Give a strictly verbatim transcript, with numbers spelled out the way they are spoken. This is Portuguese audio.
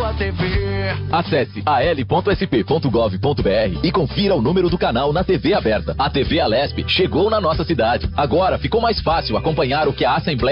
sua T V. Acesse a l ponto s p ponto gov ponto b r e confira o número do canal na T V aberta. A T V Alesp chegou na nossa cidade. Agora ficou mais fácil acompanhar o que a Assembleia